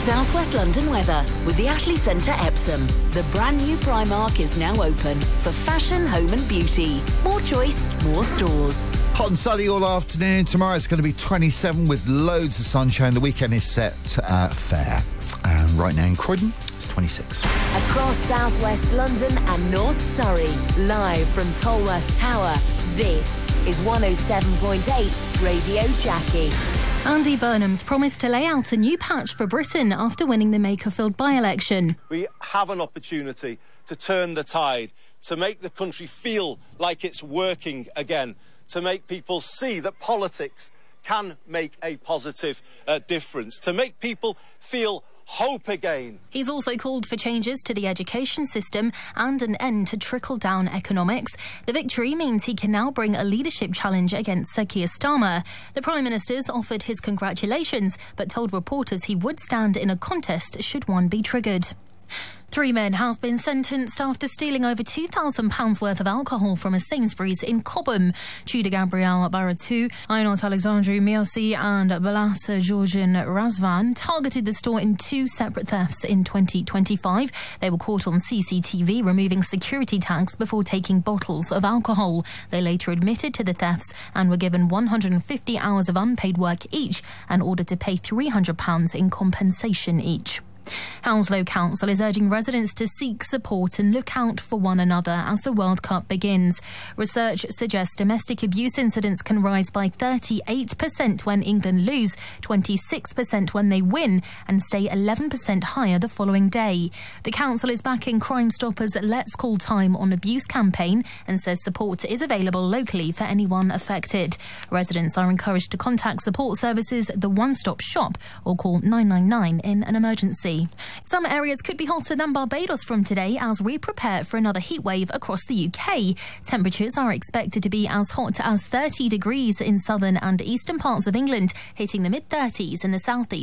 South West London weather with the Ashley Centre Epsom. The brand new Primark is now open for fashion, home and beauty. More choice, more stores. Hot and sunny all afternoon. Tomorrow it's going to be 27 with loads of sunshine. The weekend is set fair. And right now in Croydon, it's 26. Across South West London and North Surrey, live from Tolworth Tower, this is 107.8 Radio Jackie. Andy Burnham's promised to lay out a new patch for Britain after winning the Makerfield by-election. We have an opportunity to turn the tide, to make the country feel like it's working again, to make people see that politics can make a positive difference, to make people feel hope again. He's also called for changes to the education system and an end to trickle-down economics. The victory means he can now bring a leadership challenge against Sir Keir Starmer. The Prime Minister's offered his congratulations, but told reporters he would stand in a contest should one be triggered. 3 men have been sentenced after stealing over £2,000 worth of alcohol from a Sainsbury's in Cobham. Tudor Gabriel Baratou, Ainot Alexandru Mirsi and Balas Georgian Razvan targeted the store in 2 separate thefts in 2025. They were caught on CCTV removing security tags before taking bottles of alcohol. They later admitted to the thefts and were given 150 hours of unpaid work each and ordered to pay £300 in compensation each. Hounslow Council is urging residents to seek support and look out for one another as the World Cup begins. Research suggests domestic abuse incidents can rise by 38% when England lose, 26% when they win, and stay 11% higher the following day. The council is backing Crime Stoppers' Let's Call Time on Abuse campaign and says support is available locally for anyone affected. Residents are encouraged to contact support services, the One Stop Shop, or call 999 in an emergency. Some areas could be hotter than Barbados from today as we prepare for another heatwave across the UK. Temperatures are expected to be as hot as 30 degrees in southern and eastern parts of England, hitting the mid-30s in the southeast.